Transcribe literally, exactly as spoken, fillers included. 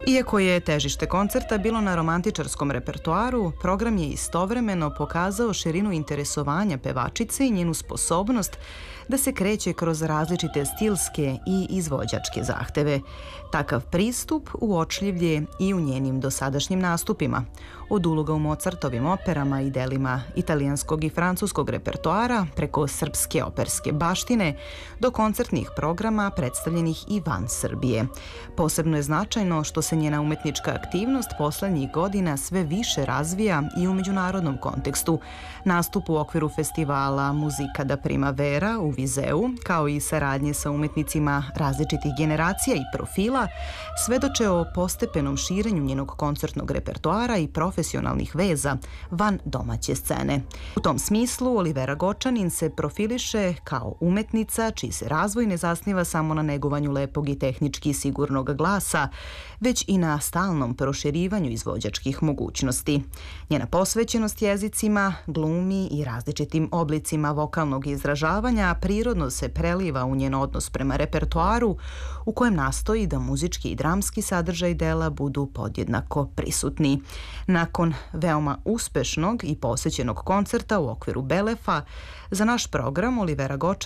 Iako je težište koncerta bilo na romantičarskom repertoaru, program je istovremeno pokazao širinu interesovanja pevačice i njenu sposobnost da se kreće kroz različite stilske i izvođačke zahteve. Takav pristup uočljiv je i u njenim dosadašnjim nastupima. Od uloga u Mozartovim operama i delima italijanskog i francuskog repertoara preko srpske operske baštine do koncertnih programa predstavljenih i van Srbije. Posebno je značajno što se njena umetnička aktivnost poslednjih godina sve više razvija i u međunarodnom kontekstu. Nastup u okviru festivala Muzika da Primavera u Vizeu, kao i saradnje sa umetnicima različitih generacija i profila, svedoče o postepenom širenju njenog koncertnog repertoara i profesionalnih veza van domaće scene. U tom smislu, Olivera Gočanin se profiliše kao umetnica čiji se razvoj ne zasniva samo na negovanju lepog i tehnički sigurnog glasa, već i na stalnom proširivanju izvođačkih mogućnosti. Njena posvećenost jezicima, glumi i različitim oblicima vokalnog izražavanja prirodno se preliva u njen odnos prema repertoaru, u kojem nastoji da muzički i dramski sadržaj dela budu podjednako prisutni. Nakon veoma uspešnog i posećenog koncerta u okviru Belefa, za naš program Olivera Gočanin